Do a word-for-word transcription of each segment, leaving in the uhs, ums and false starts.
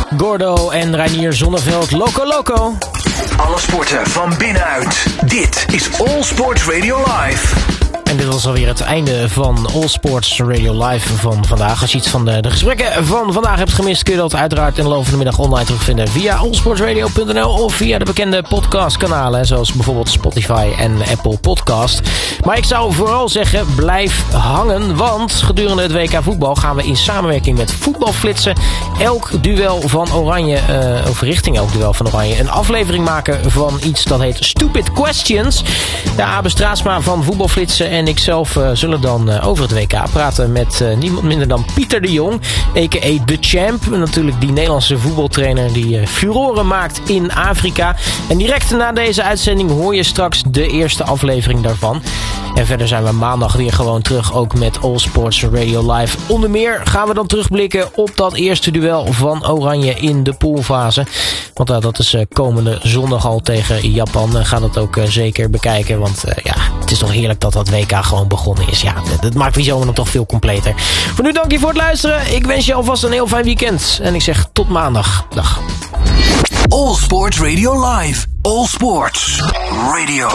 Gordo en Reinier Zonneveld, Loco Loco. Alle sporten van binnenuit. Dit is All Sports Radio Live. En dit was alweer het einde van All Sports Radio Live van vandaag. Als je iets van de, de gesprekken van vandaag hebt gemist, kun je dat uiteraard in de loop van de middag online terugvinden via allsportsradio punt n l of via de bekende podcastkanalen, zoals bijvoorbeeld Spotify en Apple Podcast. Maar ik zou vooral zeggen, blijf hangen, want gedurende het W K voetbal gaan we in samenwerking met Voetbalflitsen elk duel van Oranje, uh, of richting elk duel van Oranje, een aflevering maken van iets dat heet Stupid Questions. De Abe Straatsma van Voetbalflitsen en ikzelf uh, zullen dan uh, over het W K praten met uh, niemand minder dan Pieter de Jong, a k a. The Champ. Natuurlijk die Nederlandse voetbaltrainer die uh, furoren maakt in Afrika. En direct na deze uitzending hoor je straks de eerste aflevering daarvan. En verder zijn we maandag weer gewoon terug, ook met All Sports Radio Live. Onder meer gaan we dan terugblikken op dat eerste duel van Oranje in de poolfase. Want uh, dat is uh, komende zondag al tegen Japan. Uh, gaan dat ook uh, zeker bekijken, want uh, ja, het is toch heerlijk dat dat W K gewoon begonnen is. Ja, dat maakt die zomer nog toch veel completer. Voor nu dank je voor het luisteren. Ik wens je alvast een heel fijn weekend. En ik zeg tot maandag. Dag. All Sports Radio Live. All Sports Radio.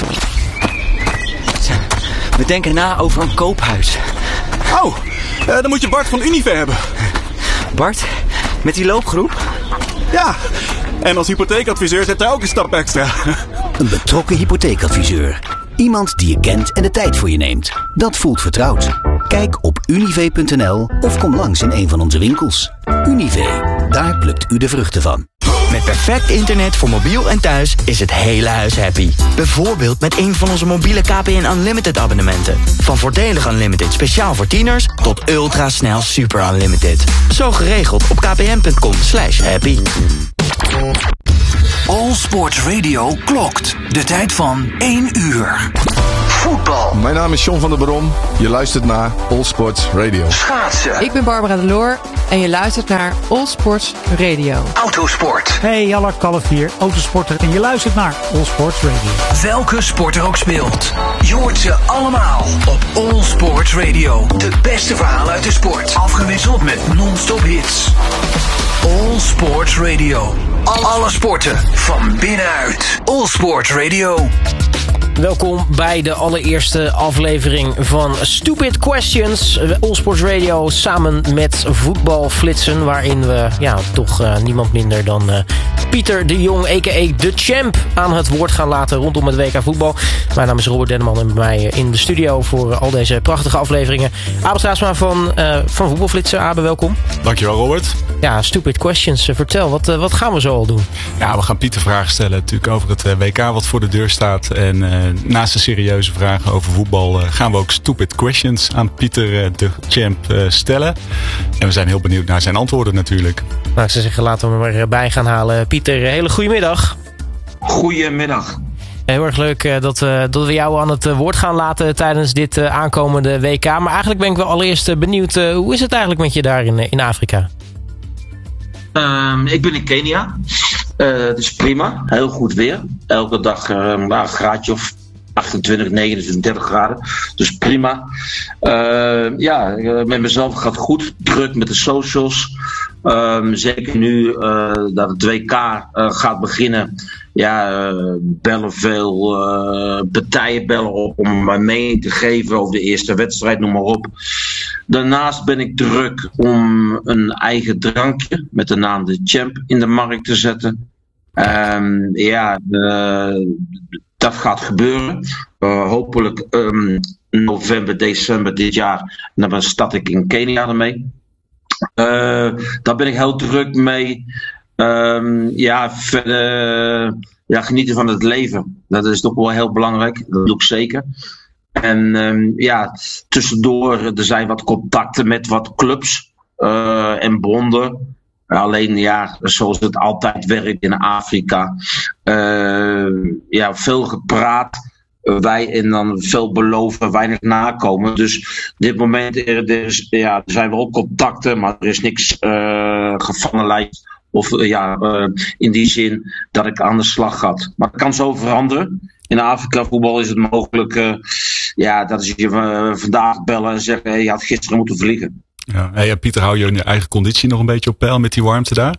We denken na over een koophuis. Oh, uh, dan moet je Bart van Unive hebben. Bart? Met die loopgroep? Ja, en als hypotheekadviseur zet hij ook een stap extra. Een betrokken hypotheekadviseur. Iemand die je kent en de tijd voor je neemt. Dat voelt vertrouwd. Kijk op unive punt n l of kom langs in een van onze winkels. Unive, daar plukt u de vruchten van. Met perfect internet voor mobiel en thuis is het hele huis happy. Bijvoorbeeld met een van onze mobiele K P N Unlimited abonnementen. Van voordelig Unlimited speciaal voor tieners tot ultrasnel super unlimited. Zo geregeld op kpn punt com slash happy. All Sports Radio klokt. De tijd van één uur. Voetbal. Mijn naam is John van der Bron. Je luistert naar All Sports Radio. Schaatsen. Ik ben Barbara de Loor en je luistert naar All Sports Radio. Autosport. Hey, Jalla Kalf hier, autosporter. En je luistert naar All Sports Radio. Welke sport er ook speelt. Je hoort ze allemaal op All Sports Radio. De beste verhalen uit de sport. Afgewisseld met non-stop hits. All Sports Radio. Alle sporten van binnenuit. All Sports Radio. Welkom bij de allereerste aflevering van Stupid Questions. All Sports Radio samen met Voetbalflitsen. Waarin we ja, toch uh, niemand minder dan uh, Pieter de Jong, a k a. The Champ, aan het woord gaan laten rondom het W K voetbal. Mijn naam is Robert Denneman en bij mij in de studio voor al deze prachtige afleveringen Abe Straatsma van, uh, van Voetbalflitsen. Abe, welkom. Dankjewel, Robert. Ja, Stupid Questions. Uh, vertel, wat, uh, wat gaan we zo al doen? Ja, we gaan Pieter vragen stellen natuurlijk over het uh, W K wat voor de deur staat. En uh, naast de serieuze vragen over voetbal uh, gaan we ook Stupid Questions aan Pieter uh, de Champ uh, stellen. En we zijn heel benieuwd naar zijn antwoorden natuurlijk. Nou, ik zou zeggen, laten we hem erbij gaan halen. Pieter, hele goede middag. Goedemiddag. Heel erg leuk uh, dat, uh, dat we jou aan het uh, woord gaan laten tijdens dit uh, aankomende W K. Maar eigenlijk ben ik wel allereerst uh, benieuwd, uh, hoe is het eigenlijk met je daar in, uh, in Afrika? Um, ik ben in Kenia. Uh, het is prima, heel goed weer. Elke dag uh, nou, een graadje of achtentwintig, negenentwintig, dertig graden. Dus prima. Uh, ja, met mezelf gaat het goed. Druk met de socials. Um, zeker nu uh, dat het W K uh, gaat beginnen. Ja, uh, bellen veel uh, partijen bellen op om mijn mening te geven over de eerste wedstrijd, noem maar op. Daarnaast ben ik druk om een eigen drankje met de naam The Champ in de markt te zetten. Um, ja, uh, dat gaat gebeuren. Uh, hopelijk um, november, december dit jaar. En dan start ik in Kenia ermee. Uh, daar ben ik heel druk mee. Um, ja, verder, ja, genieten van het leven. Dat is toch wel heel belangrijk. Dat doe ik zeker. En um, ja, tussendoor, er zijn wat contacten met wat clubs uh, en bonden. Alleen ja, zoals het altijd werkt in Afrika. Uh, ja, veel gepraat. Wij en dan veel beloven, weinig nakomen. Dus op dit moment er, er, is, ja, er zijn wel contacten, maar er is niks uh, gevangenlijst. Of uh, ja, uh, in die zin dat ik aan de slag ga. Maar het kan zo veranderen. In Afrika voetbal is het mogelijk uh, ja, dat ze je uh, vandaag bellen en zeggen: hey, je had gisteren moeten vliegen. Ja. Hey, Pieter, hou je je eigen conditie nog een beetje op peil met die warmte daar?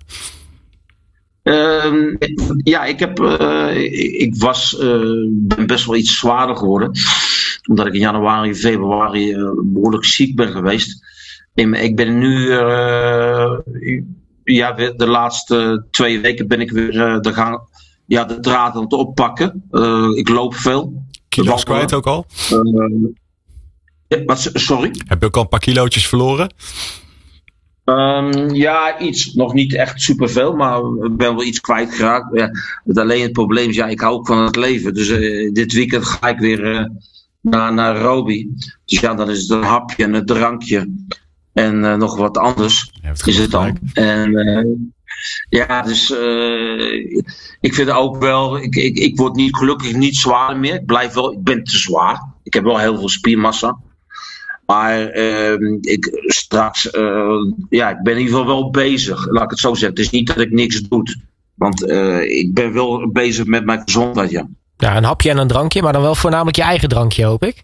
Uh, ja, ik, heb, uh, ik, ik was, uh, ben best wel iets zwaarder geworden. Omdat ik in januari, februari uh, behoorlijk ziek ben geweest. Ik ben nu, uh, ja, de laatste twee weken ben ik weer uh, de, gang, ja, de draad aan het oppakken. Uh, ik loop veel. Kilo's kwijt ook al? Uh, ja, wat, sorry? Heb je ook al een paar kilootjes verloren? Um, ja, iets. Nog niet echt superveel, maar ik ben wel iets kwijtgeraakt. Ja, het alleen het probleem is, ja, ik hou ook van het leven. Dus uh, dit weekend ga ik weer uh, naar Nairobi. Dus ja, dan is het een hapje en een drankje. En uh, nog wat anders het is het dan. En uh, ja, dus uh, ik vind ook wel, ik, ik, ik word niet gelukkig niet zwaar meer. Ik blijf wel, ik ben te zwaar. Ik heb wel heel veel spiermassa. Maar uh, ik straks, uh, ja, ik ben in ieder geval wel bezig. Laat ik het zo zeggen. Het is niet dat ik niks doe. Want uh, ik ben wel bezig met mijn gezondheid, ja. Ja, een hapje en een drankje, maar dan wel voornamelijk je eigen drankje, hoop ik.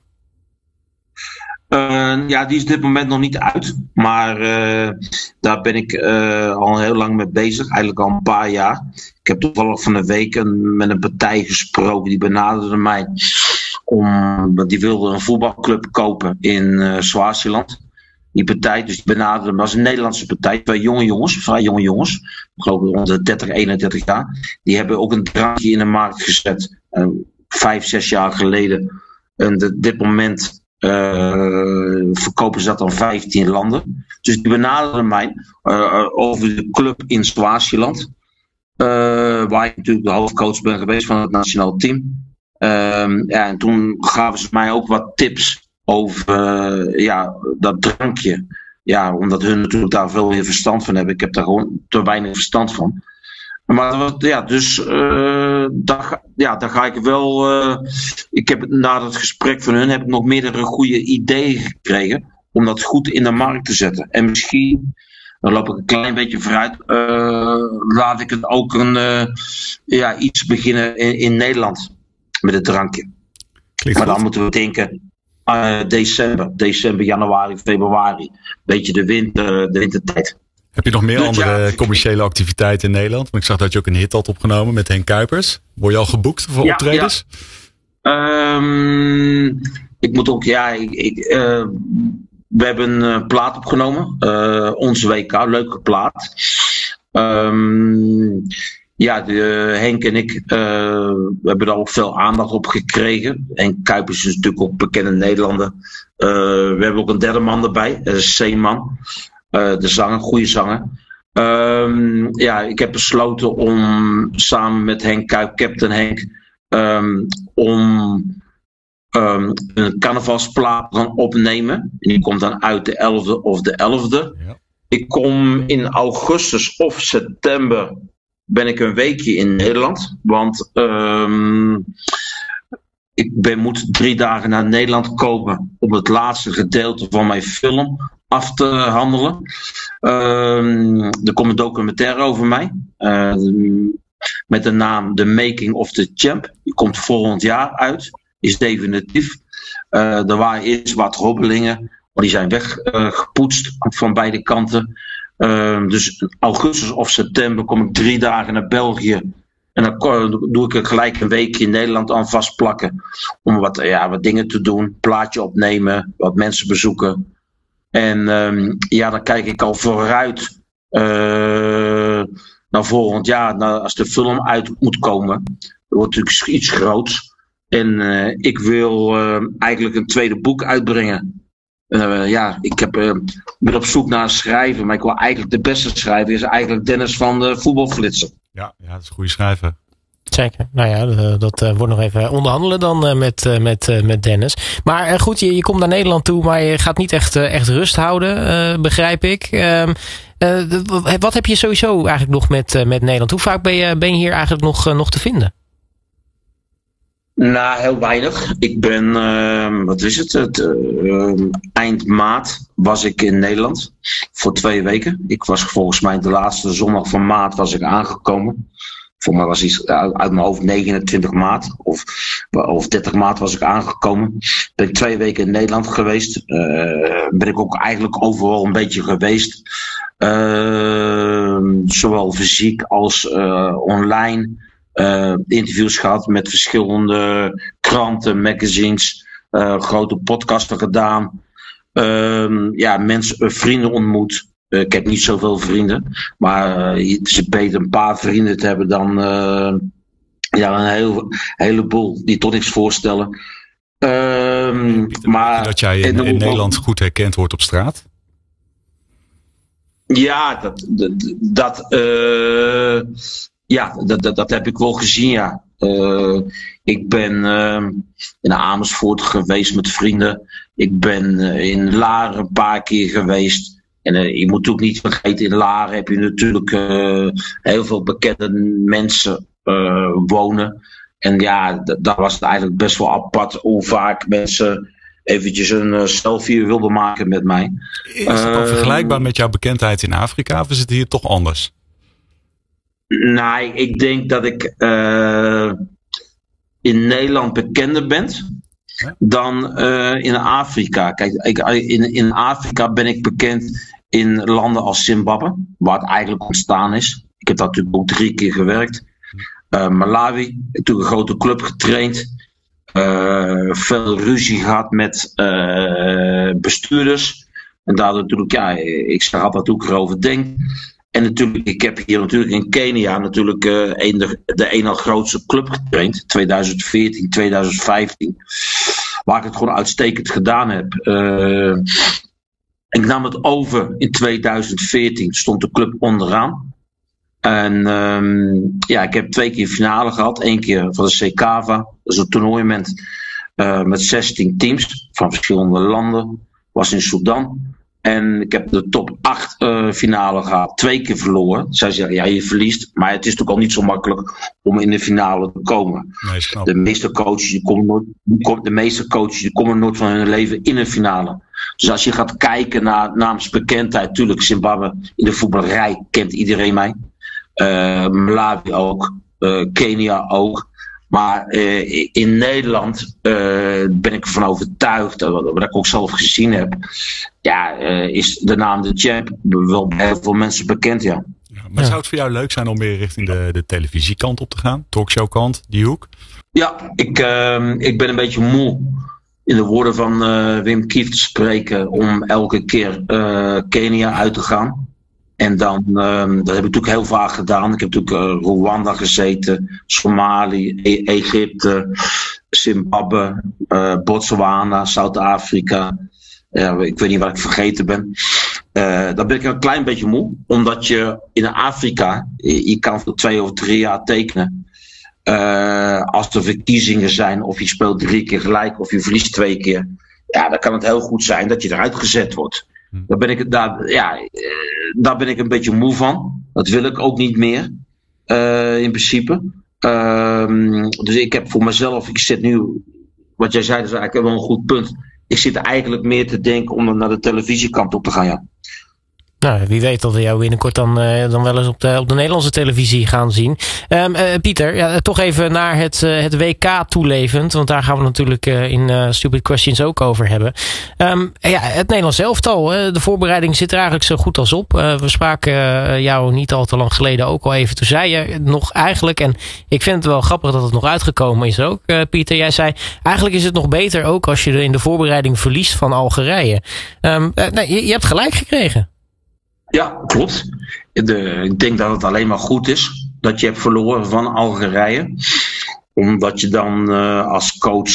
Uh, ja, die is op dit moment nog niet uit. Maar uh, daar ben ik uh, al heel lang mee bezig. Eigenlijk al een paar jaar. Ik heb toevallig van een week een, met een partij gesproken. Die benaderde mij. Om, die wilde een voetbalclub kopen in uh, Swaziland. Die partij, dus die benaderde me als een Nederlandse partij. Twee jonge jongens, vrij jonge jongens. Ik geloof rond de dertig, eenendertig jaar. Die hebben ook een drankje in de markt gezet. Uh, vijf, zes jaar geleden. En op dit moment uh, verkopen ze dat aan vijftien landen. Dus die benaderden mij uh, over de club in Swaziland. Uh, waar ik natuurlijk de hoofdcoach ben geweest van het nationaal team. Um, ja, en toen gaven ze mij ook wat tips over uh, ja, dat drankje. Ja, omdat hun natuurlijk daar veel meer verstand van hebben. Ik heb daar gewoon te weinig verstand van. Maar ja, dus uh, daar, ja, daar ga ik wel. Uh, ik heb na het gesprek van hun heb ik nog meerdere goede ideeën gekregen om dat goed in de markt te zetten. En misschien, dan loop ik een klein beetje vooruit, uh, laat ik het ook een uh, ja, iets beginnen in, in Nederland. Met het drankje. Klinkt maar dan goed. Moeten we denken uh, december, december, januari, februari. Beetje de winter, de wintertijd. Heb je nog meer dus andere ja, commerciële activiteiten in Nederland? Want ik zag dat je ook een hit had opgenomen met Henk Kuipers. Word je al geboekt voor ja, optredens? Ja. Um, ik moet ook, ja, ik, ik, uh, we hebben een uh, plaat opgenomen. Uh, Onze W K, leuke plaat. Um, Ja, de, uh, Henk en ik uh, hebben daar ook veel aandacht op gekregen. Henk Kuipers is natuurlijk ook bekende Nederlander. Uh, we hebben ook een derde man erbij, dat is Zeeman. Uh, de zanger, goede zanger. Um, ja, ik heb besloten om samen met Henk Kuip, Captain Henk, um, om um, een carnavalsplaat te gaan opnemen. En die komt dan uit de elfde of de elfde. Ja. Ik kom in augustus of september. Ben ik een weekje in Nederland. Want um, ik ben, moet drie dagen naar Nederland komen om het laatste gedeelte van mijn film af te handelen. Um, er komt een documentaire over mij. Uh, met de naam The Making of the Champ. Die komt volgend jaar uit. Is definitief. Uh, er waren eerst wat hobbelingen. Maar die zijn weggepoetst uh, van beide kanten. Uh, dus augustus of september kom ik drie dagen naar België. En dan doe ik er gelijk een weekje in Nederland aan vastplakken. Om wat, ja, wat dingen te doen. Plaatje opnemen. Wat mensen bezoeken. En um, ja, dan kijk ik al vooruit. Uh, naar volgend jaar. Naar, als de film uit moet komen. Dat wordt natuurlijk iets groots. En uh, ik wil uh, eigenlijk een tweede boek uitbrengen. Uh, ja, ik heb, uh, ben op zoek naar een schrijver, maar ik wil eigenlijk de beste schrijver is eigenlijk Dennis van de Voetbalflitser. Ja, ja, dat is een goede schrijver. Zeker. Nou ja, dat uh, wordt nog even onderhandelen dan uh, met, uh, met, uh, met Dennis. Maar uh, goed, je, je komt naar Nederland toe, maar je gaat niet echt, uh, echt rust houden, uh, begrijp ik. Uh, uh, wat heb je sowieso eigenlijk nog met, uh, met Nederland? Hoe vaak ben je, ben je hier eigenlijk nog, uh, nog te vinden? Nou, heel weinig. Ik ben, uh, wat is het? het uh, eind maart was ik in Nederland voor twee weken. Ik was volgens mij de laatste zondag van maart was ik aangekomen. Voor mij was iets uit mijn hoofd negenentwintig maart of, of dertig maart was ik aangekomen. Ben ik twee weken in Nederland geweest. Uh, ben ik ook eigenlijk overal een beetje geweest. Uh, zowel fysiek als uh, online. Uh, interviews gehad met verschillende kranten, magazines. Uh, grote podcasten gedaan. Uh, ja, mensen, vrienden ontmoet. Uh, ik heb niet zoveel vrienden, maar uh, het is beter een paar vrienden te hebben dan uh, ja, een heel, heleboel die tot niks voorstellen. Uh, maar, dat jij in, in Nederland goed herkend wordt op straat? Ja, dat, dat, dat, uh, ja dat, dat, dat heb ik wel gezien, ja. Uh, ik ben uh, in Amersfoort geweest met vrienden. Ik ben uh, in Laren een paar keer geweest. En uh, je moet natuurlijk niet vergeten, in Laren heb je natuurlijk uh, heel veel bekende mensen uh, wonen. En ja, d- daar was het eigenlijk best wel apart hoe vaak mensen eventjes een uh, selfie wilden maken met mij. Is het dan uh, vergelijkbaar met jouw bekendheid in Afrika of is het hier toch anders? Nou, ik denk dat ik uh, in Nederland bekender ben dan uh, in Afrika. Kijk, ik, in, in Afrika ben ik bekend in landen als Zimbabwe, waar het eigenlijk ontstaan is. Ik heb daar natuurlijk ook drie keer gewerkt. Uh, Malawi, natuurlijk een grote club getraind. Uh, veel ruzie gehad met uh, bestuurders. En daar natuurlijk, ja, ik zeg altijd hoe ik erover denk. En natuurlijk, ik heb hier natuurlijk in Kenia natuurlijk uh, een, de, de ene grootste club getraind. twintig veertien, twintig vijftien. Waar ik het gewoon uitstekend gedaan heb. Uh, ik nam het over in twintig veertien. Stond de club onderaan. En um, ja, ik heb twee keer finale gehad. Eén keer van de Sekafa. Dat is een toernooi met, uh, met zestien teams van verschillende landen. Was in Sudan. En ik heb de top acht uh, finale gehad. Twee keer verloren. Zij zeggen, ja, je verliest. Maar het is natuurlijk al niet zo makkelijk om in de finale te komen. Nee, de meeste coaches, die komen nooit, de meeste coaches die komen nooit van hun leven in een finale. Dus als je gaat kijken naar naamsbekendheid. Natuurlijk, Zimbabwe in de voetballerij kent iedereen mij. Uh, Malawi ook. Uh, Kenia ook. Maar uh, in Nederland uh, ben ik ervan overtuigd, uh, wat ik ook zelf gezien heb, ja, uh, is de naam de Champ wel bij heel veel mensen bekend, ja. ja maar ja. Zou het voor jou leuk zijn om weer richting de, de televisiekant op te gaan? Talkshowkant, die hoek? Ja, ik, uh, ik ben een beetje moe, in de woorden van uh, Wim Kieft te spreken, om elke keer uh, Kenia uit te gaan. En dan, um, dat heb ik natuurlijk heel vaak gedaan. Ik heb natuurlijk uh, Rwanda gezeten, Somalië, e- Egypte, Zimbabwe, uh, Botswana, Zuid-Afrika. Uh, ik weet niet waar ik vergeten ben. Uh, dan ben ik een klein beetje moe. Omdat je in Afrika, je, je kan voor twee of drie jaar tekenen. Uh, als er verkiezingen zijn, of je speelt drie keer gelijk, of je verliest twee keer. Ja, dan kan het heel goed zijn dat je eruit gezet wordt. Daar ben ik, daar, ja, daar ben ik een beetje moe van. Dat wil ik ook niet meer. Uh, in principe. Uh, dus ik heb voor mezelf, ik zit nu, wat jij zei, dat is eigenlijk wel een goed punt. Ik zit eigenlijk meer te denken om naar de televisiekant op te gaan, ja. Nou, wie weet dat we jou binnenkort dan, uh, dan wel eens op de, op de Nederlandse televisie gaan zien. Um, uh, Pieter, ja, toch even naar het, uh, het W K toelevend. Want daar gaan we natuurlijk uh, in uh, Stupid Questions ook over hebben. Um, ja, het Nederlands elftal. Uh, de voorbereiding zit er eigenlijk zo goed als op. Uh, we spraken uh, jou niet al te lang geleden ook al even. Toen zei je nog eigenlijk, en ik vind het wel grappig dat het nog uitgekomen is ook, uh, Pieter. Jij zei, eigenlijk is het nog beter ook als je er in de voorbereiding verliest van Algerije. Um, uh, nee, je, je hebt gelijk gekregen. Ja, klopt. De, ik denk dat het alleen maar goed is dat je hebt verloren van Algerije. Omdat je dan uh, als coach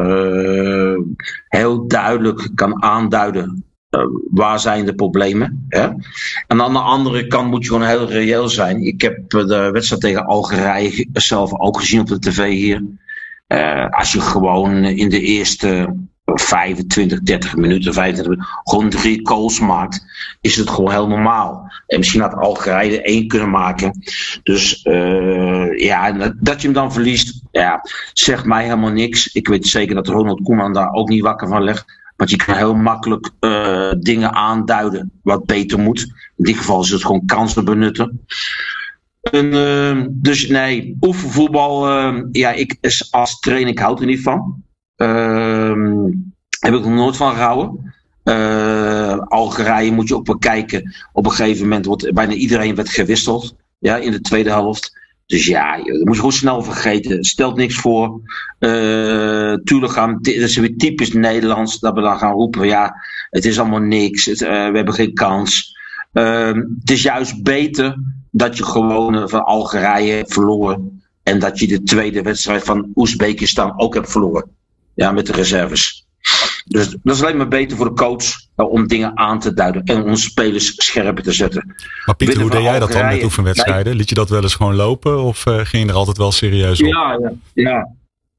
uh, heel duidelijk kan aanduiden uh, waar zijn de problemen. Hè? En aan de andere kant moet je gewoon heel reëel zijn. Ik heb de wedstrijd tegen Algerije zelf ook gezien op de tv hier. Uh, als je gewoon in de eerste vijfentwintig, dertig minuten, vijfentwintig minuten, gewoon drie goals maakt, is het gewoon heel normaal. En misschien had Algerije één kunnen maken. Dus uh, ja, dat je hem dan verliest, ja, zegt mij helemaal niks. Ik weet zeker dat Ronald Koeman daar ook niet wakker van legt. Want je kan heel makkelijk uh, dingen aanduiden wat beter moet. In dit geval is het gewoon kansen benutten. En, uh, dus nee, oefenvoetbal, uh, ja, ik als trainer, ik houd er niet van. Uh, heb ik er nooit van gehouden. Uh, Algerije moet je ook bekijken. Op een gegeven moment wordt bijna iedereen werd gewisseld. Ja, in de tweede helft. Dus ja, dat moet je gewoon snel vergeten. Stelt niks voor. Uh, tuurlijk gaan, dat is weer typisch Nederlands. Dat we dan gaan roepen, ja, het is allemaal niks. Het, uh, we hebben geen kans. Uh, het is juist beter dat je gewoon uh, van Algerije hebt verloren. En dat je de tweede wedstrijd van Oezbekistan ook hebt verloren. Ja, met de reserves. Dus dat is alleen maar beter voor de coach uh, om dingen aan te duiden en onze spelers scherper te zetten. Maar Pieter, hoe deed jij dat dan met oefenwedstrijden? Liet je dat wel eens gewoon lopen of uh, ging je er altijd wel serieus op? Ja, ja, ja.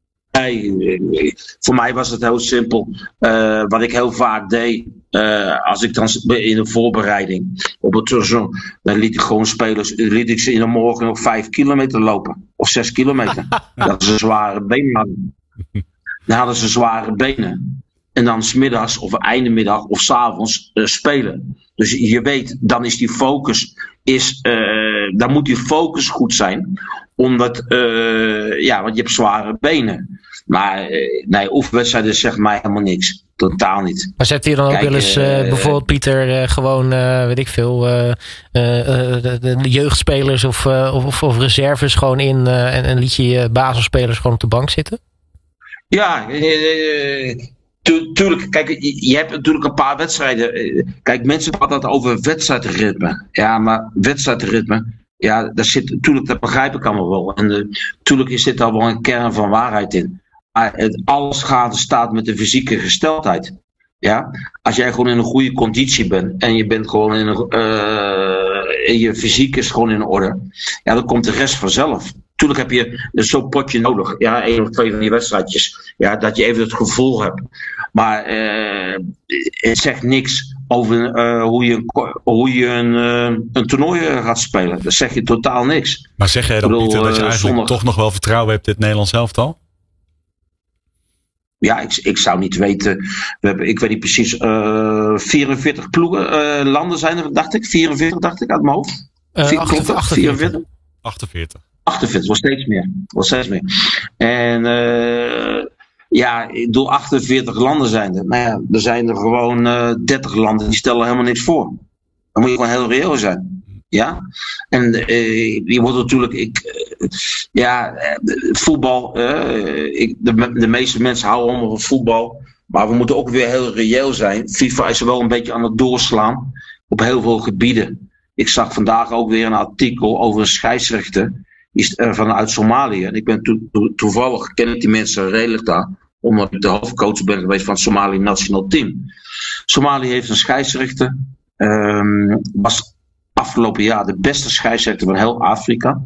Nee, voor mij was het heel simpel. Uh, wat ik heel vaak deed, uh, als ik dan in de voorbereiding op het seizoen, dan liet ik gewoon spelers, liet ik ze in de morgen nog vijf kilometer lopen. Of zes kilometer. Dat ze zware benen hadden. Dan hadden ze zware benen. En dan 's middags of einde middag of 's avonds uh, spelen. Dus je weet, dan is die focus, is, uh, dan moet die focus goed zijn. Omdat, uh, ja, want je hebt zware benen. Maar uh, nee, oefenwedstrijden zegt mij helemaal niks. Totaal niet. Maar zet hier dan ook Kijk, wel eens uh, uh, bijvoorbeeld Pieter uh, gewoon, uh, weet ik veel, uh, uh, de, de jeugdspelers of, uh, of, of reserves gewoon in uh, en, en liet je je basisspelers gewoon op de bank zitten? Ja, uh, tu- tuurlijk. Kijk, je, je hebt natuurlijk een paar wedstrijden. Uh, kijk, mensen praten altijd over wedstrijdritme. Ja, maar wedstrijdritme, ja, daar zit natuurlijk, dat begrijp ik allemaal wel. En uh, natuurlijk is dit al wel een kern van waarheid in. Maar het alles gaat staat met de fysieke gesteldheid. Ja, als jij gewoon in een goede conditie bent en je bent gewoon in een, uh, en je fysiek is gewoon in orde, ja, dan komt de rest vanzelf. Tuurlijk heb je zo'n potje nodig, ja, één of twee van die wedstrijdjes, ja, dat je even het gevoel hebt. Maar uh, het zegt niks over uh, hoe je, hoe je een, uh, een toernooi gaat spelen. Dat zeg je totaal niks. Maar zeg jij dan, Pieter, dat je eigenlijk zonder... toch nog wel vertrouwen hebt in het Nederlands elftal? Ja, ik, ik zou niet weten. We hebben, ik weet niet precies, uh, vierenveertig ploegen, uh, landen zijn er, dacht ik. vierenveertig, dacht ik, uit mijn hoofd. Uh, achtenveertig. vierenveertig? achtenveertig. achtenveertig, was steeds meer. Was steeds meer. En uh, ja, door achtenveertig landen zijn er. Nou ja, er zijn er gewoon uh, dertig landen die stellen helemaal niks voor. Dan moet je gewoon heel reëel zijn. Ja, en uh, je wordt natuurlijk, ik, uh, ja, uh, voetbal, uh, ik, de, de meeste mensen houden allemaal van voetbal, maar we moeten ook weer heel reëel zijn. FIFA is er wel een beetje aan het doorslaan op heel veel gebieden. Ik zag vandaag ook weer een artikel over een scheidsrechter die, uh, vanuit Somalië. En ik ben to, to, toevallig, ken ik die mensen redelijk daar, omdat ik de hoofdcoach ben geweest van het Somali National Team. Somalië heeft een scheidsrechter, um, was afgelopen jaar de beste scheidsrechter van heel Afrika.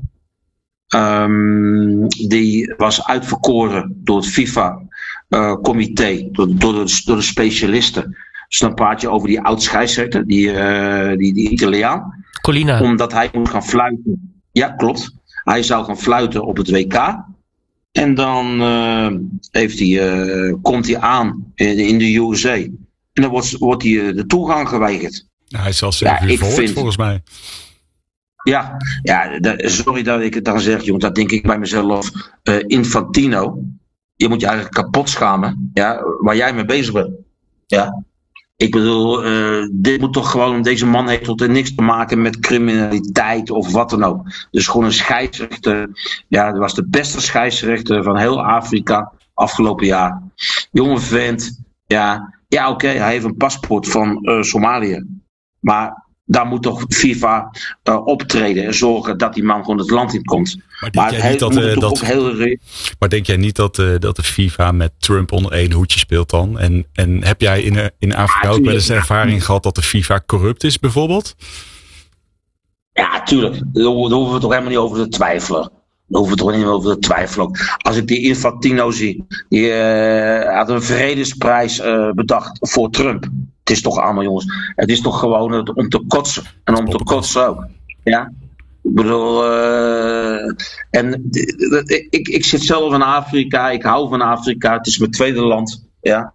Um, die was uitverkoren door het FIFA-comité, uh, door, door, de, door de specialisten. Dus dan praat je over die oud-scheidsrechter, die, uh, die, die Italiaan. Colina. Omdat hij moet gaan fluiten. Ja, klopt. Hij zou gaan fluiten op het W K. En dan uh, heeft hij, uh, komt hij aan in, in de U S A. En dan wordt, wordt hij uh, de toegang geweigerd. Hij is al zeven uur voort, volgens mij. Ja, ja, sorry dat ik het dan zeg, jongen. Dat denk ik bij mezelf. Uh, Infantino, je moet je eigenlijk kapot schamen. Ja, waar jij mee bezig bent. Ja. Ik bedoel, uh, dit moet toch gewoon, deze man heeft tot niks te maken met criminaliteit of wat dan ook. Dus gewoon een scheidsrechter. Ja, dat was de beste scheidsrechter van heel Afrika afgelopen jaar. Jonge vent. Ja, ja oké, okay, hij heeft een paspoort van uh, Somalië. Maar daar moet toch FIFA uh, optreden en zorgen dat die man gewoon het land in komt. Maar denk, maar jij niet dat, uh, dat, heel... maar denk jij niet dat, uh, dat de FIFA met Trump onder één hoedje speelt dan? En, en heb jij in, in Afrika ja, ook wel eens de ervaring gehad dat de FIFA corrupt is bijvoorbeeld? Ja, tuurlijk. Daar hoeven we toch helemaal niet over te twijfelen. Daar hoeven we toch niet over te twijfelen. Als ik die Infantino zie, die uh, had een vredesprijs uh, bedacht voor Trump. Het is toch allemaal, jongens, het is toch gewoon om te kotsen. En om te kotsen ook. Ja? Ik bedoel, uh, en ik, ik, ik zit zelf in Afrika, ik hou van Afrika, het is mijn tweede land. Ja?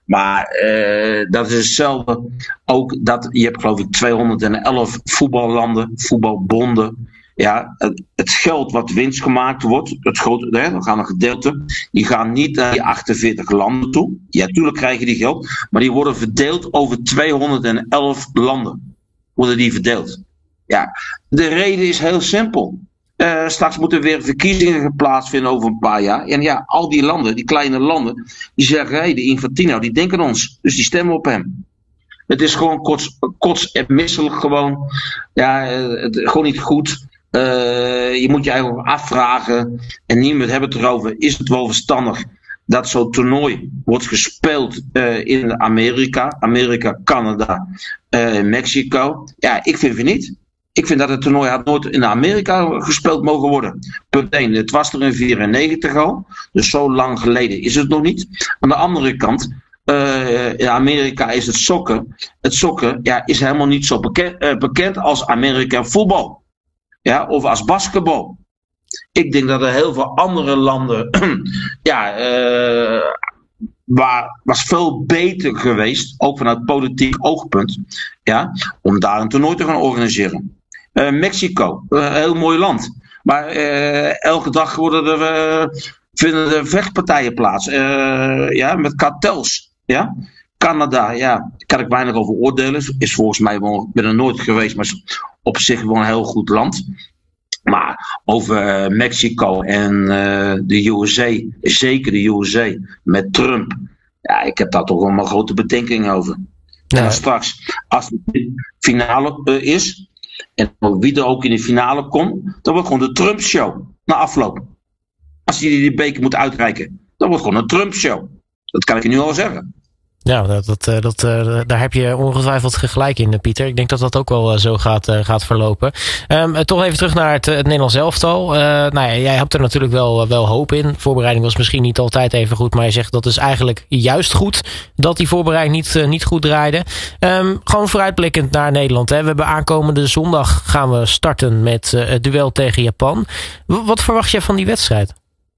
Maar uh, dat is hetzelfde. Ook dat, je hebt geloof ik tweehonderdelf voetballanden, voetbalbonden. Ja, het, het geld wat winst gemaakt wordt, het grote, hè, dan gaan een gedeelte, die gaan niet naar die achtenveertig landen toe. Ja, natuurlijk krijgen die geld, maar die worden verdeeld over tweehonderdelf landen. Worden die verdeeld. Ja, de reden is heel simpel. Uh, straks moeten er weer verkiezingen plaatsvinden over een paar jaar. En ja, al die landen, die kleine landen, die zeggen, hé, hey, de Infantino, die denken ons. Dus die stemmen op hem. Het is gewoon kots, kots en misselijk gewoon. Ja, het, gewoon niet goed. Uh, je moet je eigenlijk afvragen, en niemand hebben het erover, is het wel verstandig dat zo'n toernooi wordt gespeeld uh, in Amerika, Amerika, Canada, uh, Mexico? Ja, ik vind het niet. Ik vind dat het toernooi had nooit in Amerika gespeeld mogen worden. Punt één, het was er in vierennegentig al, dus zo lang geleden is het nog niet. Aan de andere kant, uh, in Amerika is het sokken, het sokken ja, is helemaal niet zo bekend, uh, bekend als Amerikaan voetbal. Ja, of als basketbal. Ik denk dat er heel veel andere landen, ja, uh, waar, was veel beter geweest, ook vanuit politiek oogpunt, ja, om daar een toernooi te gaan organiseren. Uh, Mexico, uh, een heel mooi land. Maar uh, elke dag worden er, uh, vinden er vechtpartijen plaats. Uh, ja, met kartels. Ja. Canada, ja, kan ik weinig over oordelen. Is volgens mij wel, ik ben er nooit geweest, maar is op zich wel een heel goed land. Maar over uh, Mexico en uh, de U S A, zeker de U S A, met Trump. Ja, ik heb daar toch wel mijn grote bedenkingen over. Ja. En dan straks, als de finale uh, is, en wie er ook in de finale komt, dan wordt gewoon de Trump-show na afloop. Als hij die beker moet uitreiken, dan wordt gewoon een Trump-show. Dat kan ik je nu al zeggen. Ja, dat, dat, dat, daar heb je ongetwijfeld gelijk in, Pieter. Ik denk dat dat ook wel zo gaat, gaat verlopen. Um, toch even terug naar het, het Nederlands elftal. Uh, nou ja, jij hebt er natuurlijk wel, wel hoop in. Voorbereiding was misschien niet altijd even goed, maar je zegt dat is eigenlijk juist goed dat die voorbereiding niet, niet goed draaide. Um, gewoon vooruitblikkend naar Nederland. Hè. We hebben aankomende zondag gaan we starten met uh, het duel tegen Japan. W- wat verwacht jij van die wedstrijd?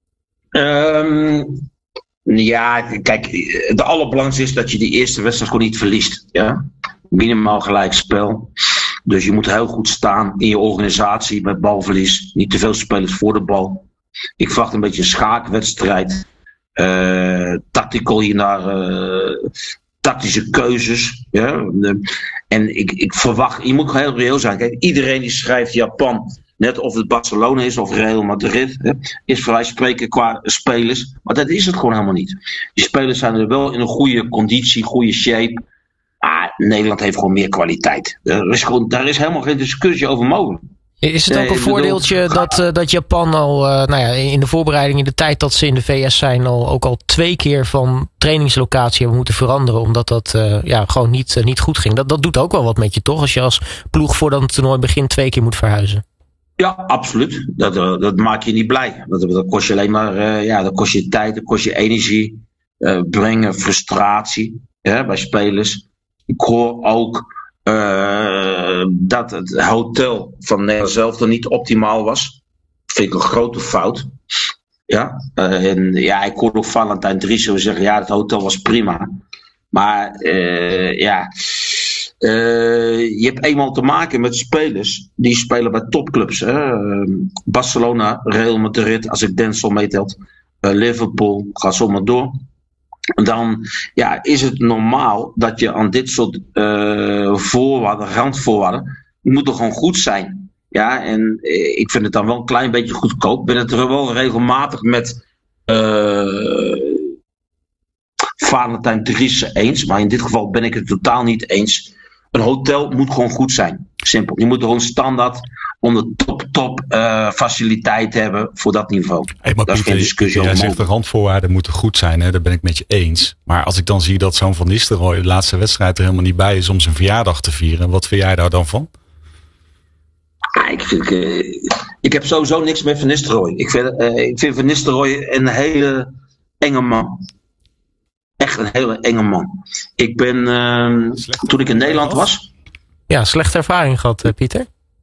Um... Ja, kijk, het allerbelangrijkste is dat je die eerste wedstrijd gewoon niet verliest. Ja? Minimaal gelijk spel. Dus je moet heel goed staan in je organisatie met balverlies. Niet te veel spelers voor de bal. Ik verwacht een beetje een schaakwedstrijd. Uh, tactical hier naar uh, tactische keuzes. Ja? En ik, ik verwacht, je moet heel reëel zijn. Kijk, iedereen die schrijft Japan, net of het Barcelona is of Real Madrid, hè, is voor wij spreken qua spelers. Maar dat is het gewoon helemaal niet. Die spelers zijn er wel in een goede conditie, goede shape. Maar Nederland heeft gewoon meer kwaliteit. Er is gewoon, daar is helemaal geen discussie over mogelijk. Is het ook een nee, voordeeltje bedoel, dat, uh, dat Japan al uh, nou ja, in de voorbereiding, in de tijd dat ze in de V S zijn, al, ook al twee keer van trainingslocatie hebben moeten veranderen, omdat dat uh, ja, gewoon niet, uh, niet goed ging. Dat, dat doet ook wel wat met je, toch? Als je als ploeg voordat het toernooi begint twee keer moet verhuizen. Ja, absoluut. Dat, dat maakt je niet blij. Dat, dat kost je alleen maar, uh, ja, dat kost je tijd, dat kost je energie, uh, brengen frustratie hè, bij spelers. Ik hoor ook uh, dat het hotel van Nederland zelf er niet optimaal was. Dat vind ik een grote fout. Ja, uh, en ja, ik hoor ook Valentijn Driessen zeggen, ja, het hotel was prima. Maar uh, ja, uh, je hebt eenmaal te maken met spelers die spelen bij topclubs. Hè? Uh, Barcelona, Real Madrid, als ik Denzel meetelt, uh, Liverpool, ga zo maar door. Dan ja, is het normaal dat je aan dit soort uh, voorwaarden, randvoorwaarden, moet er gewoon goed zijn. Ja, en uh, ik vind het dan wel een klein beetje goedkoop. Ik ben het er wel regelmatig met uh, Valentijn Driessen eens, maar in dit geval ben ik het totaal niet eens. Een hotel moet gewoon goed zijn. Simpel. Je moet gewoon standaard onder top, top uh, faciliteit hebben voor dat niveau. Hey, maar dat is Pieter, geen discussie over. Jij zegt de randvoorwaarden moeten goed zijn, hè? Daar ben ik met je eens. Maar als ik dan zie dat zo'n Van Nistelrooy de laatste wedstrijd er helemaal niet bij is om zijn verjaardag te vieren, wat vind jij daar dan van? Ah, ik, vind, uh, ik heb sowieso niks met Van Nistelrooy. Ik vind, uh, ik vind Van Nistelrooy een hele enge man. Echt een hele enge man. Ik ben, uh, toen ik in Nederland was... Ja, slechte ervaring gehad, uh, Pieter?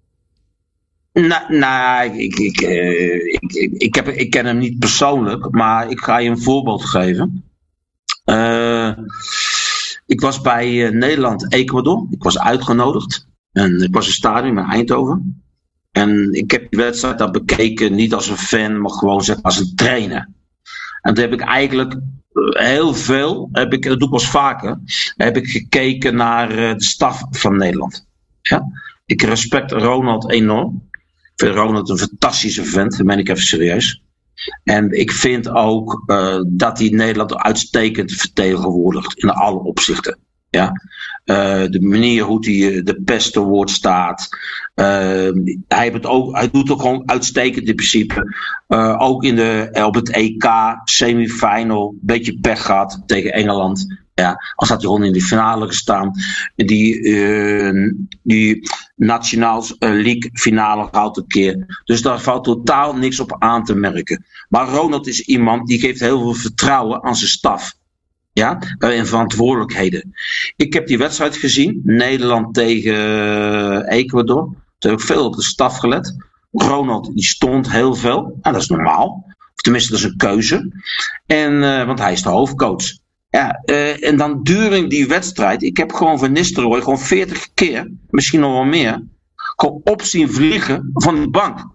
Nou, nou ik, ik, uh, ik, ik, ik, heb, ik ken hem niet persoonlijk, maar ik ga je een voorbeeld geven. Uh, ik was bij uh, Nederland-Ecuador. Ik was uitgenodigd. En ik was in het stadion in Eindhoven. En ik heb die wedstrijd dan bekeken, niet als een fan, maar gewoon zeg, als een trainer. En toen heb ik eigenlijk uh, heel veel, heb ik, dat doe ik wel eens vaker, heb ik gekeken naar uh, de staf van Nederland. Ja? Ik respect Ronald enorm. Ik vind Ronald een fantastische vent, dat meen ik even serieus. En ik vind ook uh, dat hij Nederland uitstekend vertegenwoordigt in alle opzichten. Ja? Uh, de manier hoe hij de pest te woord staat. Uh, hij, heeft het ook, hij doet het ook gewoon uitstekend in principe. Uh, ook in de, op het E K, semifinal, een beetje pech gehad tegen Engeland. Ja, als had hij gewoon in de finale gestaan. Die, uh, die Nationals uh, League finale gehaald een keer. Dus daar valt totaal niks op aan te merken. Maar Ronald is iemand die geeft heel veel vertrouwen aan zijn staf. Ja, en verantwoordelijkheden. Ik heb die wedstrijd gezien. Nederland tegen Ecuador. Toen heb ik veel op de staf gelet. Ronald die stond heel veel. En dat is normaal. Of tenminste, dat is een keuze. En, uh, want hij is de hoofdcoach. Ja, uh, en dan during die wedstrijd. Ik heb gewoon Van Nistelrooy gewoon veertig keer. Misschien nog wel meer. Gewoon op zien vliegen van de bank.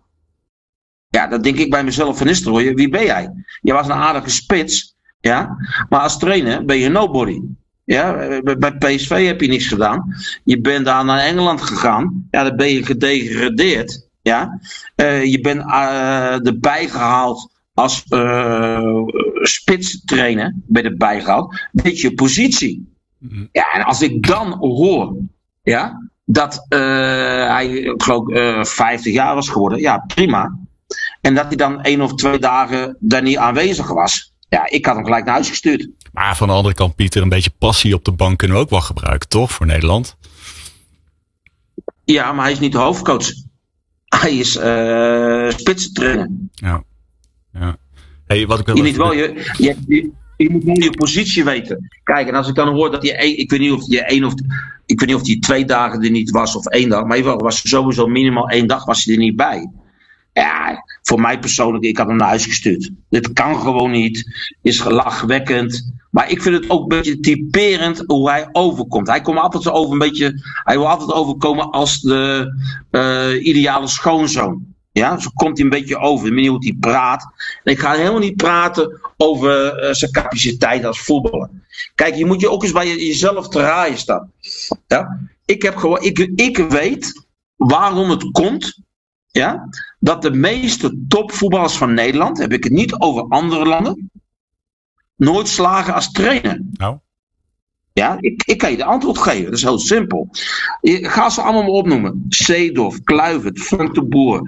Ja, dan denk ik bij mezelf: Van Nistelrooy, wie ben jij? Je was een aardige spits. Ja, maar als trainer ben je nobody. Ja, bij P S V heb je niks gedaan. Je bent daar naar Engeland gegaan. Ja, dan ben je gedegradeerd. Ja, uh, je bent uh, erbij gehaald als uh, spitstrainer. Ben je erbij gehaald. Weet je positie. Ja, en als ik dan hoor, ja, dat uh, hij, ik geloof, uh, vijftig jaar was geworden. Ja, prima. En dat hij dan één of twee dagen daar niet aanwezig was. Ja, ik had hem gelijk naar huis gestuurd. Maar van de andere kant, Pieter, een beetje passie op de bank kunnen we ook wel gebruiken, toch? Voor Nederland. Ja, maar hij is niet de hoofdcoach. Hij is uh, spitsentrainer. Ja. ja. Hey, wat ik wil je, niet wel, je, je, je, je moet wel je positie weten. Kijk, en als ik dan hoor dat hij, ik weet niet of hij één of, ik weet niet of hij twee dagen er niet was of één dag, maar hij was sowieso minimaal één dag was hij er niet bij. Ja, voor mij persoonlijk, ik had hem naar huis gestuurd. Dit kan gewoon niet. Is lachwekkend. Maar ik vind het ook een beetje typerend hoe hij overkomt. Hij komt altijd zo over een beetje. Hij wil altijd overkomen als de uh, ideale schoonzoon. Ja, zo komt hij een beetje over. De manier hoe hij praat. En ik ga helemaal niet praten over uh, zijn capaciteit als voetballer. Kijk, je moet je ook eens bij jezelf te raaien staan. Ja? Ik, heb gewoon, ik, ik weet waarom het komt. Ja, dat de meeste topvoetballers van Nederland, heb ik het niet over andere landen, nooit slagen als trainer. Nou. Ja, ik, ik kan je de antwoord geven. Dat is heel simpel. Je, ga ze allemaal maar opnoemen. Seedorf, Kluivert, Frank de Boer,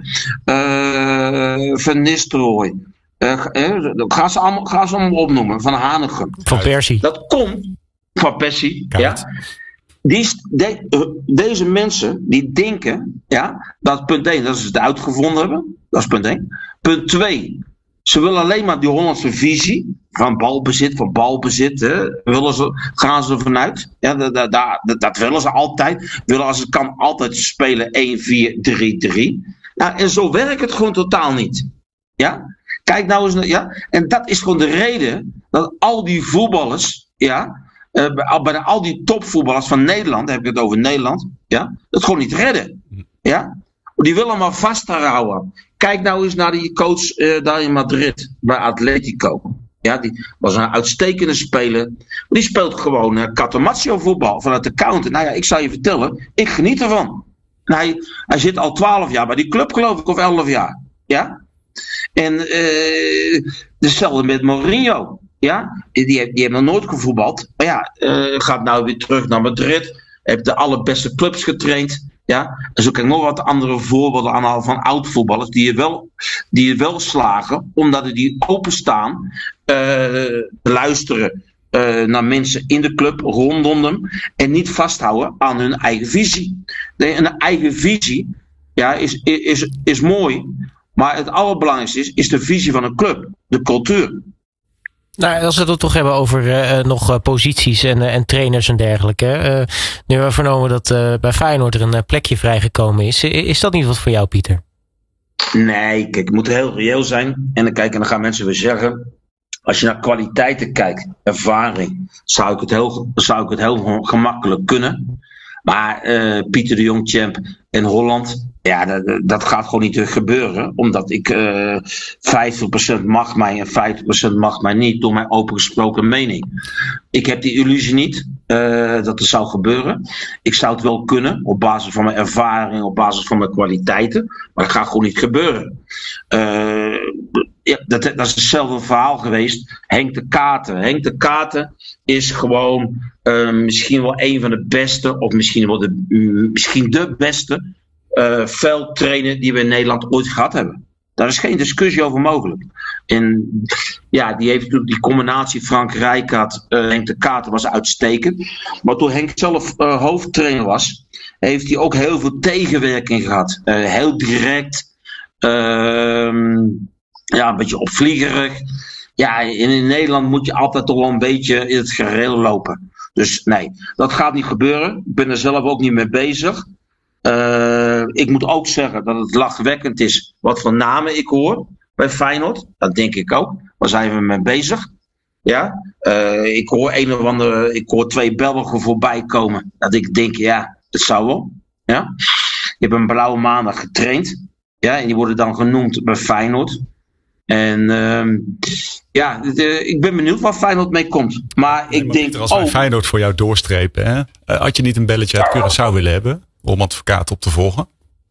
uh, Van Nistelrooy. Uh, uh, ga, ze allemaal, ga ze allemaal opnoemen. Van Hanegem. Van Persie. Dat komt van Persie. Ja. Die, de, deze mensen die denken, ja, dat punt één, dat ze het uitgevonden hebben. Dat is punt één. Punt twee, ze willen alleen maar die Hollandse visie van balbezit, van balbezit. Hè, willen ze, gaan ze vanuit. Ja, dat, dat, dat, dat willen ze altijd. Willen als het kan altijd spelen één vier drie drie. Nou, en zo werkt het gewoon totaal niet. Ja? Kijk nou eens, ja. En dat is gewoon de reden dat al die voetballers, ja. Uh, bij, bij al die topvoetballers van Nederland, heb ik het over Nederland, ja, het gewoon niet redden. Ja? Die willen maar vasthouden. Kijk nou eens naar die coach uh, daar in Madrid, bij Atletico. Ja, die was een uitstekende speler. Maar die speelt gewoon uh, Catenaccio voetbal vanuit de counter. Nou ja, ik zal je vertellen, ik geniet ervan. En hij, hij zit al twaalf jaar bij die club, geloof ik, of elf jaar. Ja? En uh, hetzelfde met Mourinho. Ja, die, die heeft nog nooit gevoetbald. Maar ja, uh, gaat nou weer terug naar Madrid. Heeft de allerbeste clubs getraind. Ja, en zo kan ik nog wat andere voorbeelden aanhalen van oud-voetballers. Die er wel, die er wel slagen. Omdat die openstaan. Uh, te luisteren uh, naar mensen in de club rondom hem. En niet vasthouden aan hun eigen visie. De, een eigen visie ja, is, is, is mooi. Maar het allerbelangrijkste is, is de visie van een club. De cultuur. Nou, als we het toch hebben over uh, nog uh, posities en, uh, en trainers en dergelijke. Uh, nu hebben we vernomen dat uh, bij Feyenoord er een uh, plekje vrijgekomen is. Is dat niet wat voor jou, Pieter? Nee, kijk, het moet heel reëel zijn. En dan, kijk, en dan gaan mensen weer zeggen, Als je naar kwaliteiten kijkt, ervaring, zou ik het heel, zou ik het heel gemakkelijk kunnen. Maar uh, Pieter de Jong Champ in Holland, ja, dat, dat gaat gewoon niet gebeuren. Omdat ik uh, vijftig procent mag mij en vijftig procent mag mij niet door mijn opengesproken mening. Ik heb die illusie niet uh, dat het zou gebeuren. Ik zou het wel kunnen op basis van mijn ervaring, op basis van mijn kwaliteiten. Maar dat gaat gewoon niet gebeuren. Uh, ja, dat, dat is hetzelfde verhaal geweest. Henk de Katen. Henk de Katen is gewoon uh, misschien wel een van de beste, of misschien wel de, uh, misschien de beste uh, veldtrainer die we in Nederland ooit gehad hebben. Daar is geen discussie over mogelijk. En ja, die heeft natuurlijk die combinatie Frank Rijkaard, uh, Henk de Katen was uitstekend. Maar toen Henk zelf uh, hoofdtrainer was, heeft hij ook heel veel tegenwerking gehad. Uh, heel direct. Uh, ja, een beetje opvliegerig. Ja, in, in Nederland moet je altijd toch wel een beetje in het gereel lopen. Dus nee, dat gaat niet gebeuren. Ik ben er zelf ook niet mee bezig. Uh, ik moet ook zeggen dat het lachwekkend is wat voor namen ik hoor bij Feyenoord. Dat denk ik ook. Waar zijn we mee bezig? Ja, uh, ik hoor een of andere, ik hoor twee Belgen voorbij komen. Dat ik denk, ja, dat zou wel. Ja. Je hebt een blauwe maandag getraind. Ja, en die worden dan genoemd bij Feyenoord. En uh, ja, de, ik ben benieuwd waar Feyenoord mee komt. Maar nee, ik maar denk... Als wij oh, Feyenoord voor jou doorstrepen, hè? Uh, had je niet een belletje uit Curaçao willen hebben om advocaat op te volgen?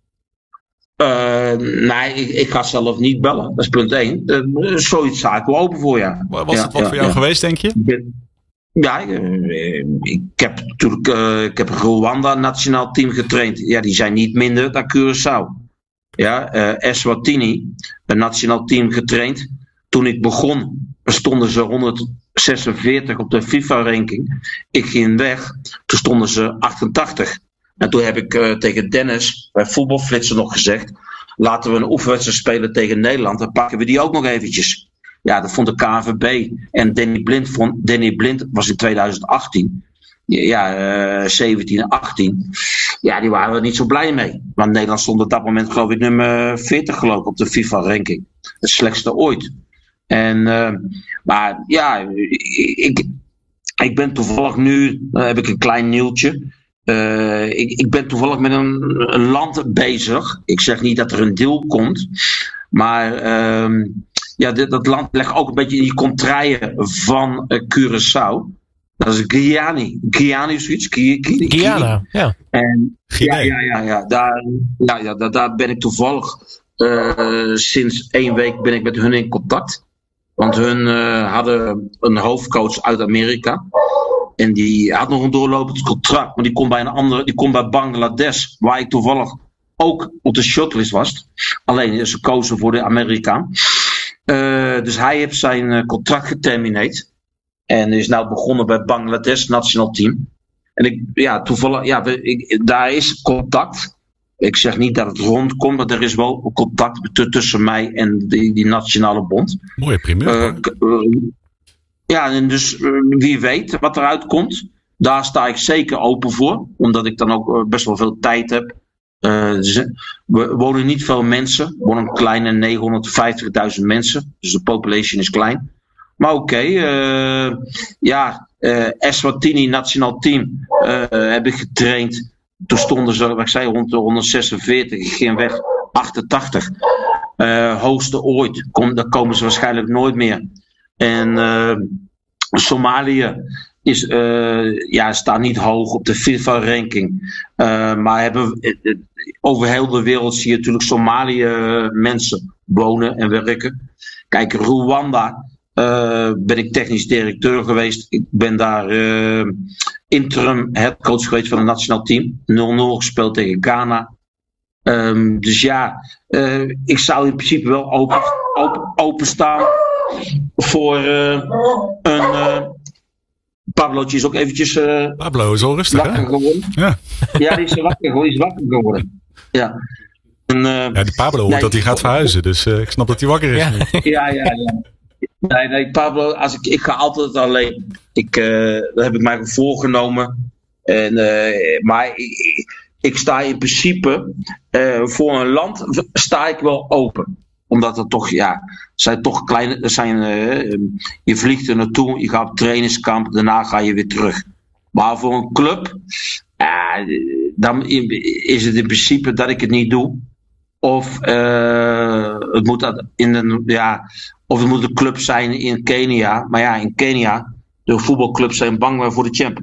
Uh, nee, ik, ik ga zelf niet bellen. Dat is punt één. Uh, zoiets sta ik wel open voor, ja. Was ja, het wat ja, voor jou ja. geweest, denk je? Ja, ik, ik heb natuurlijk uh, ik heb Rwanda nationaal team getraind. Ja, die zijn niet minder dan Curaçao. Ja, uh, Eswatini, een nationaal team getraind. Toen ik begon, stonden ze honderdzesenveertig op de FIFA-ranking. Ik ging weg, toen stonden ze achtentachtig. En toen heb ik uh, tegen Dennis bij Voetbalflitsen nog gezegd, laten we een oefenwedstrijd spelen tegen Nederland, dan pakken we die ook nog eventjes. Ja, dat vond de K N V B. En Danny Blind, vond, Danny Blind was in tweeduizend achttien. Ja, uh, zeventien, achttien. Ja, die waren er niet zo blij mee. Want Nederland stond op dat moment geloof ik nummer veertig geloof ik op de FIFA-ranking. Het slechtste ooit. En, uh, maar ja, ik, ik ben toevallig nu, uh, heb ik een klein nieuwtje. Uh, ik, ik ben toevallig met een, een land bezig. Ik zeg niet dat er een deal komt. Maar uh, ja, dit, dat land legt ook een beetje in die contraien van uh, Curaçao. Dat is Guyana. Guyana is zoiets. Guyana, ja. En, ja, ja, ja, ja. Daar, ja, ja daar, daar ben ik toevallig uh, sinds één week ben ik met hun in contact. Want hun uh, hadden een hoofdcoach uit Amerika. En die had nog een doorlopend contract. Maar die kon bij een andere, die kon bij Bangladesh, waar ik toevallig ook op de shortlist was. Alleen ze kozen voor de Amerikaan. Uh, dus hij heeft zijn uh, contract getermineerd. En is nou begonnen bij Bangladesh nationaal team. En ik, ja, toevallig, ja, ik, daar is contact. Ik zeg niet dat het rondkomt, maar er is wel contact t- tussen mij en die, die nationale bond. Mooie primeur. Uh, uh, ja, en dus uh, wie weet wat eruit komt. Daar sta ik zeker open voor. Omdat ik dan ook uh, best wel veel tijd heb. Uh, we wonen niet veel mensen. We wonen een kleine negenhonderdvijftigduizend mensen. Dus de population is klein. Maar oké, okay, uh, ja, uh, Eswatini nationaal team uh, heb ik getraind. Toen stonden ze, wat ik zei, rond de honderdzesenveertig. Ik ging weg, achtentachtig. Uh, hoogste ooit. Kom, daar komen ze waarschijnlijk nooit meer. En uh, Somalië is, uh, ja, staat niet hoog op de FIFA-ranking. Uh, maar hebben, uh, over heel de wereld zie je natuurlijk Somalië uh, mensen wonen en werken. Kijk, Rwanda. Uh, ben ik technisch directeur geweest. Ik ben daar uh, interim headcoach geweest van het nationaal team. nul nul gespeeld tegen Ghana. Um, dus ja, uh, ik zou in principe wel open, open, openstaan voor uh, een... Uh, Pablootje is ook eventjes... Uh, Pablo is al rustig, wakker geworden. Ja. Ja, die is wakker, die is wakker geworden. Ja. En, uh, ja, die Pablo hoort nee, dat hij gaat verhuizen. Dus uh, ik snap dat hij wakker is. Ja, ja, ja. ja. Nee, nee, Pablo, als ik, ik ga altijd alleen. Ik, uh, dat heb ik mij voorgenomen. En, uh, maar ik, ik sta in principe uh, voor een land sta ik wel open. Omdat het toch, ja, zijn toch kleine, zijn, uh, je vliegt er naartoe, je gaat op trainingskamp, daarna ga je weer terug. Maar voor een club, uh, dan is het in principe dat ik het niet doe. Of uh, het moet in een, ja, of het moet een club zijn in Kenia. Maar ja, in Kenia, de voetbalclubs zijn bang voor de champ.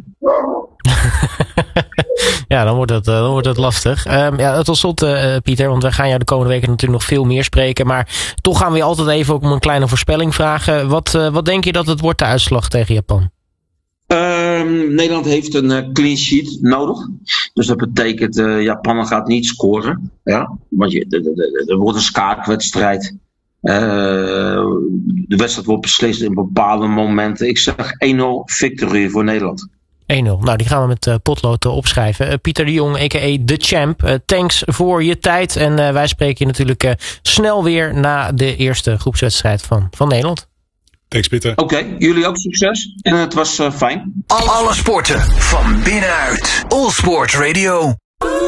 Ja, dan wordt het, uh, dan wordt het lastig. Um, ja, tot slot, uh, Pieter, want we gaan jou de komende weken natuurlijk nog veel meer spreken. Maar toch gaan we je altijd even ook om een kleine voorspelling vragen. Wat, uh, wat denk je dat het wordt, de uitslag tegen Japan? Um, Nederland heeft een uh, clean sheet nodig. Dus dat betekent, uh, Japan gaat niet scoren. Ja? Want je, er wordt een skaakwedstrijd. Uh, de wedstrijd wordt beslist in bepaalde momenten. Ik zeg één nul victory voor Nederland. één nul. Nou, die gaan we met uh, potlood uh, opschrijven. Uh, Pieter de Jong, a k a. The Champ. Uh, thanks voor je tijd. En uh, wij spreken je natuurlijk uh, snel weer na de eerste groepswedstrijd van, van Nederland. Thanks, Pieter. Oké, okay, jullie ook succes. En het was uh, fijn. Alle sporten van binnenuit. All Sports Radio.